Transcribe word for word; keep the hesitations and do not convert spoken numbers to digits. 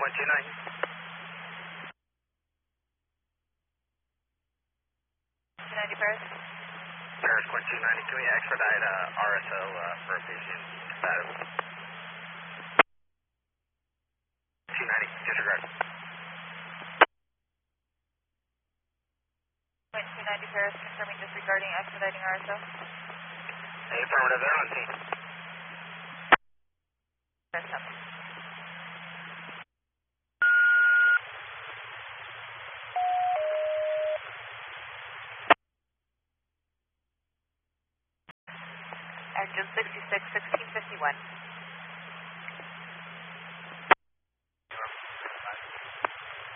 one two nine. two ninety Paris. Paris one two ninety, can we expedite uh, R S O uh, for a patient compatible? two ninety, disregard. Point two ninety Paris, confirming disregarding expediting R S O. Affirmative, they're on scene. Paris up. Engine sixty-six, sixteen fifty-one.